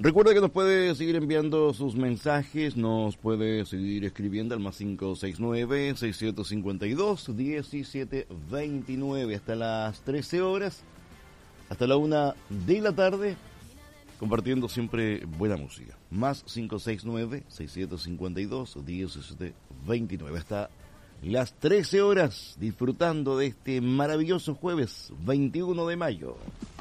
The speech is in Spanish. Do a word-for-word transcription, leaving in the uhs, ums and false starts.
Recuerda que nos puede seguir enviando sus mensajes, nos puede seguir escribiendo al más cinco seis nueve, seis siete cinco dos, uno siete dos nueve hasta las trece horas, hasta la una de la tarde, compartiendo siempre buena música. Más cinco seis nueve, seis siete cinco dos, uno siete dos nueve hasta las trece horas, disfrutando de este maravilloso jueves veintiuno de mayo.